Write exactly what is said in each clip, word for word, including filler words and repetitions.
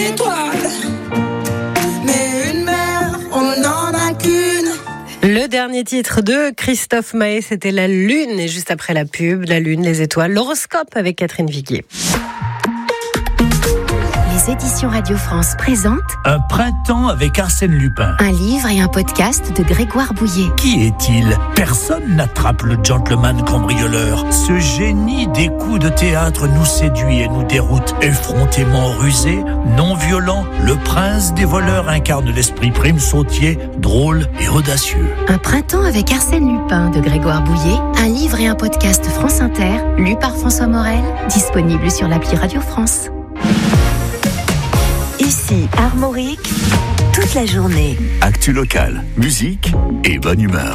Le dernier titre de Christophe Maé, c'était La Lune. Et juste après la pub, La Lune, les étoiles, l'horoscope avec Catherine Viguier. Les éditions Radio France présentent Un printemps avec Arsène Lupin. un livre et un podcast de Grégoire Bouillet. Qui est-il ? Personne n'attrape le gentleman cambrioleur. Ce génie des coups de théâtre nous séduit et nous déroute. Effrontément rusé, non violent, le prince des voleurs incarne l'esprit prime sautier, drôle et audacieux. Un printemps avec Arsène Lupin de Grégoire Bouillet, un livre et un podcast France Inter, lu par François Morel, disponible sur l'appli Radio France. Ici, Armorique, toute la journée. Actu locale, musique et bonne humeur.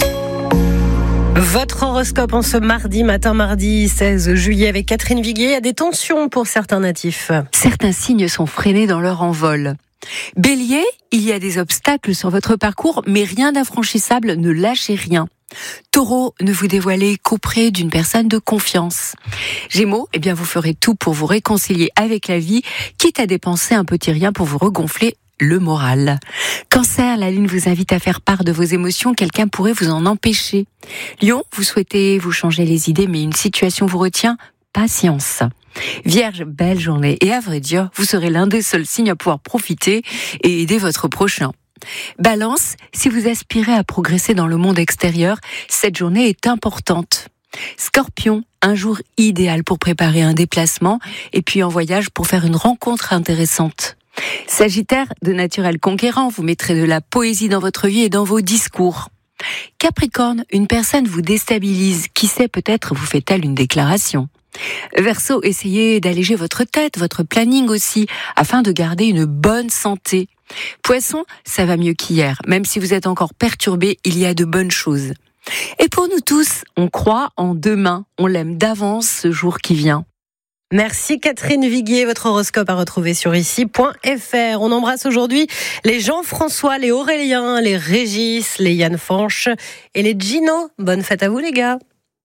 Votre horoscope en ce mardi matin, mardi seize juillet avec Catherine Viguier. Il y a des tensions pour certains natifs. Certains signes sont freinés dans leur envol. Bélier, il y a des obstacles sur votre parcours, mais rien d'infranchissable, ne lâchez rien. Taureau, ne vous dévoilez qu'auprès d'une personne de confiance. Gémeaux, eh bien vous ferez tout pour vous réconcilier avec la vie, quitte à dépenser un petit rien pour vous regonfler le moral. Cancer, la lune vous invite à faire part de vos émotions, quelqu'un pourrait vous en empêcher. Lion, vous souhaitez vous changer les idées, mais une situation vous retient, patience. Vierge, belle journée, et à vrai dire, vous serez l'un des seuls signes à pouvoir profiter et aider votre prochain. Balance, si vous aspirez à progresser dans le monde extérieur, cette journée est importante. Scorpion, un jour idéal pour préparer un déplacement et puis en voyage pour faire une rencontre intéressante. Sagittaire, de naturel conquérant, vous mettrez de la poésie dans votre vie et dans vos discours. Capricorne, une personne vous déstabilise, qui sait, peut-être vous fait-elle une déclaration. Verseau, essayez d'alléger votre tête, votre planning aussi, afin de garder une bonne santé. Poisson, ça va mieux qu'hier. Même si vous êtes encore perturbé, il y a de bonnes choses. Et pour nous tous, on croit en demain. On l'aime d'avance ce jour qui vient. Merci Catherine Viguier, votre horoscope à retrouver sur ici point f r. On embrasse aujourd'hui les Jean-François, les Aurélien, les Régis, les Yann Fanche et les Gino. Bonne fête à vous les gars.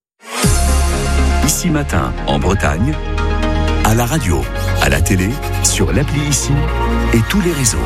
Ici Matin, en Bretagne, à la radio, à la télé, sur l'appli Ici et tous les réseaux.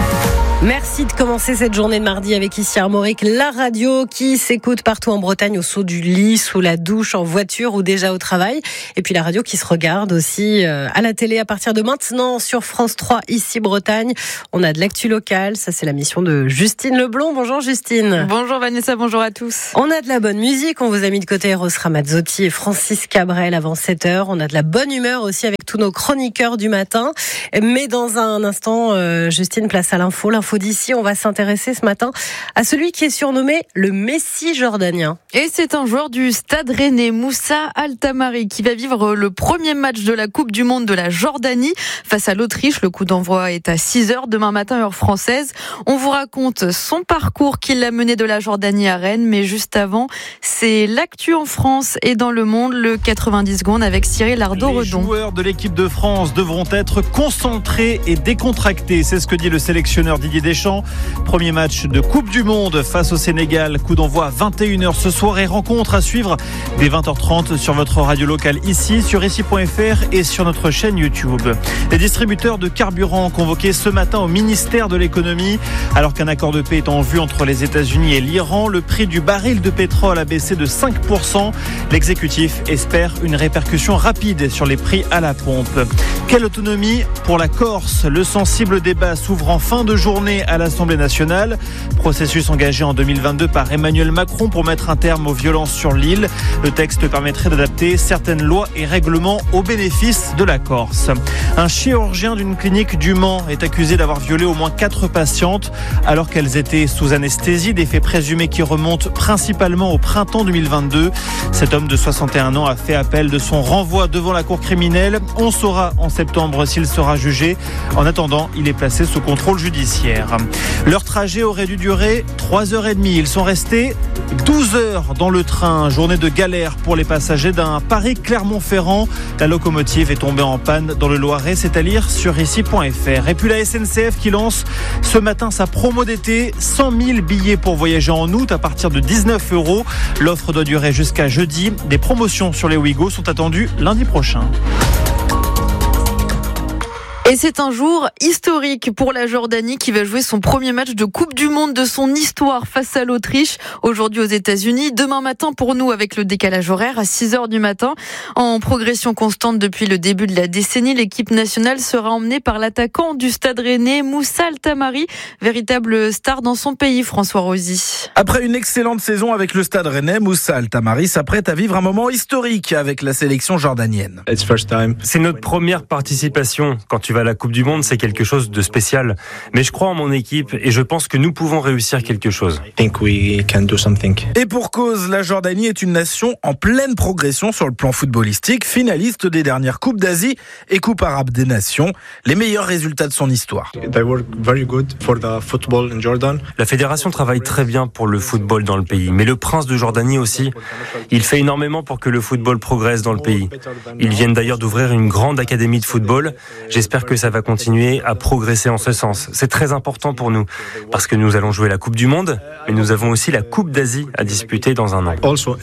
Merci de commencer cette journée de mardi avec Ici Armorique, la radio qui s'écoute partout en Bretagne, au saut du lit, sous la douche, en voiture ou déjà au travail. Et puis la radio qui se regarde aussi à la télé à partir de maintenant sur France trois, Ici Bretagne. On a de l'actu locale, ça c'est la mission de Justine Leblond. Bonjour Justine. Bonjour Vanessa, bonjour à tous. On a de la bonne musique, on vous a mis de côté Eros Ramazzotti et Francis Cabrel avant sept heures. On a de la bonne humeur aussi avec tous nos chroniqueurs du matin. Mais dans un instant, euh, Justine, place à l'info, l'info d'ici, on va s'intéresser ce matin à celui qui est surnommé le Messi jordanien. Et c'est un joueur du Stade Rennais, Moussa Altamari, qui va vivre le premier match de la Coupe du Monde de la Jordanie face à l'Autriche. Le coup d'envoi est à six heures demain matin, heure française. On vous raconte son parcours qui l'a mené de la Jordanie à Rennes, mais juste avant, c'est l'actu en France et dans le monde, le quatre-vingt-dix secondes avec Cyril Ardo-Redon. Les joueurs de l'équipe de France devront être concentrés et décontractés. C'est ce que dit le sélectionneur Didier Deschamps. Premier match de Coupe du Monde face au Sénégal. Coup d'envoi à vingt et une heures ce soir et rencontre à suivre dès vingt heures trente sur votre radio locale ici, sur ici point f r et sur notre chaîne YouTube. Les distributeurs de carburant convoqués ce matin au ministère de l'économie. Alors qu'un accord de paix est en vue entre les États-Unis et l'Iran, le prix du baril de pétrole a baissé de cinq pour cent. L'exécutif espère une répercussion rapide sur les prix à la pompe. Quelle autonomie pour la Corse ? Le sensible débat s'ouvre en fin de journée à l'Assemblée nationale. Processus engagé en deux mille vingt-deux par Emmanuel Macron pour mettre un terme aux violences sur l'île. Le texte permettrait d'adapter certaines lois et règlements au bénéfice de la Corse. Un chirurgien d'une clinique du Mans est accusé d'avoir violé au moins quatre patientes alors qu'elles étaient sous anesthésie, des faits présumés qui remontent principalement au printemps deux mille vingt-deux. Cet homme de soixante et un ans a fait appel de son renvoi devant la cour criminelle. On saura en septembre s'il sera jugé. En attendant, il est placé sous contrôle judiciaire. Leur trajet aurait dû durer trois heures trente. Ils sont restés douze heures dans le train. Journée de galère pour les passagers d'un Paris-Clermont-Ferrand. La locomotive est tombée en panne dans le Loiret. C'est à lire sur ici point f r. Et puis la S N C F qui lance ce matin sa promo d'été. cent mille billets pour voyager en août à partir de dix-neuf euros. L'offre doit durer jusqu'à jeudi. Des promotions sur les Ouigo sont attendues lundi prochain. Et c'est un jour historique pour la Jordanie qui va jouer son premier match de Coupe du Monde de son histoire face à l'Autriche. Aujourd'hui aux États-Unis, demain matin pour nous avec le décalage horaire à six heures du matin. En progression constante depuis le début de la décennie, l'équipe nationale sera emmenée par l'attaquant du Stade Rennais, Moussa Altamari, véritable star dans son pays, François Rosy. Après une excellente saison avec le Stade Rennais, Moussa Altamari s'apprête à vivre un moment historique avec la sélection jordanienne. C'est notre première participation. Quand tu vas à la Coupe du Monde, c'est quelque chose de spécial. Mais je crois en mon équipe et je pense que nous pouvons réussir quelque chose. Et pour cause, la Jordanie est une nation en pleine progression sur le plan footballistique, finaliste des dernières Coupes d'Asie et Coupes arabes des nations, les meilleurs résultats de son histoire. La fédération travaille très bien pour le football dans le pays, mais le prince de Jordanie aussi. Il fait énormément pour que le football progresse dans le pays. Ils viennent d'ailleurs d'ouvrir une grande académie de football. J'espère que ça va continuer à progresser en ce sens. C'est très important pour nous, parce que nous allons jouer la Coupe du Monde, mais nous avons aussi la Coupe d'Asie à disputer dans un an.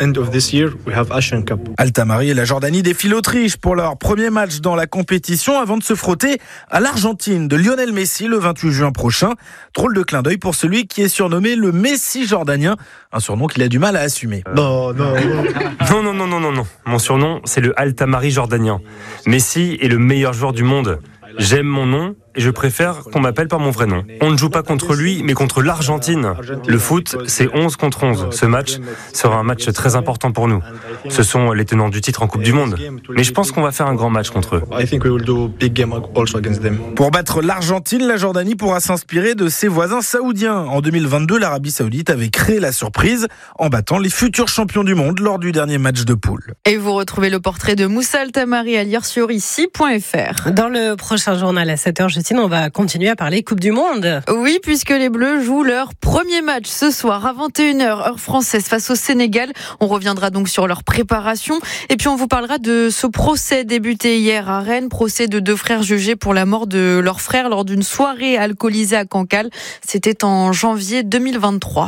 Altamari et la Jordanie défient l'Autriche pour leur premier match dans la compétition avant de se frotter à l'Argentine de Lionel Messi le vingt-huit juin prochain. Drôle de clin d'œil pour celui qui est surnommé le Messi jordanien, un surnom qu'il a du mal à assumer. Non, non, non, non, non, non, non, non. Mon surnom, c'est le Altamari jordanien. Messi est le meilleur joueur du monde. J'aime mon nom et je préfère qu'on m'appelle par mon vrai nom. On ne joue pas contre lui, mais contre l'Argentine. Le foot, c'est onze contre onze. Ce match sera un match très important pour nous. Ce sont les tenants du titre en Coupe du Monde. Mais je pense qu'on va faire un grand match contre eux. Pour battre l'Argentine, la Jordanie pourra s'inspirer de ses voisins saoudiens. En deux mille vingt-deux, l'Arabie Saoudite avait créé la surprise en battant les futurs champions du monde lors du dernier match de poule. Et vous retrouvez le portrait de Moussa Altamari à lire sur ici point f r. Dans le prochain journal à sept heures, Justine, on va continuer à parler Coupe du Monde. Oui, puisque les Bleus jouent leur premier match ce soir à vingt et une heures, heure française, face au Sénégal. On reviendra donc sur leur préparation. Et puis on vous parlera de ce procès débuté hier à Rennes, procès de deux frères jugés pour la mort de leur frère lors d'une soirée alcoolisée à Cancale. C'était en janvier deux mille vingt-trois.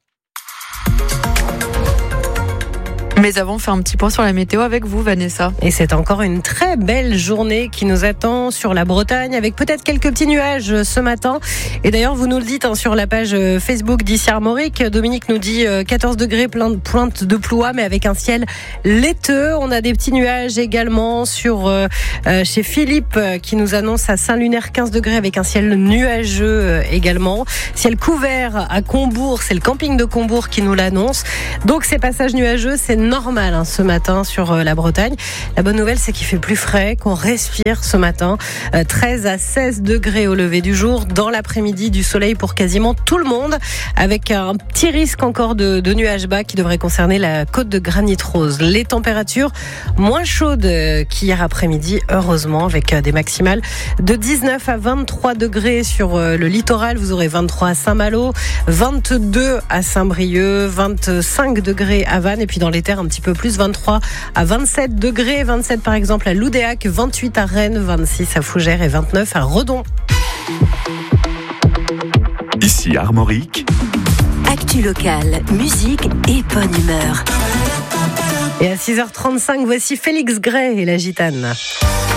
Mais avant, on fait un petit point sur la météo avec vous, Vanessa. Et c'est encore une très belle journée qui nous attend sur la Bretagne, avec peut-être quelques petits nuages ce matin. Et d'ailleurs, vous nous le dites hein, sur la page Facebook d'Ici Armorique. Dominique nous dit quatorze degrés, plein de pointe de ploie, mais avec un ciel laiteux. On a des petits nuages également sur euh, chez Philippe, qui nous annonce à Saint-Lunaire quinze degrés avec un ciel nuageux euh, également. Ciel couvert à Combourg, c'est le camping de Combourg qui nous l'annonce. Donc ces passages nuageux, c'est normal hein, ce matin sur euh, la Bretagne. La bonne nouvelle, c'est qu'il fait plus frais, qu'on respire ce matin. Euh, treize à seize degrés au lever du jour. Dans l'après-midi, du soleil pour quasiment tout le monde, avec un petit risque encore de, de nuages bas qui devrait concerner la côte de Granit Rose. Les températures moins chaudes qu'hier après-midi, heureusement, avec des maximales de dix-neuf à vingt-trois degrés sur le littoral. Vous aurez vingt-trois à Saint-Malo, vingt-deux à Saint-Brieuc, vingt-cinq degrés à Vannes, et puis dans les terres un petit peu plus, vingt-trois à vingt-sept degrés, vingt-sept par exemple à Loudéac, vingt-huit à Rennes, vingt-six à Fougères et vingt-neuf à Redon. Ici Armorique. Actu locale, musique et bonne humeur. Et à six heures trente-cinq, voici Félix Gray et la Gitane.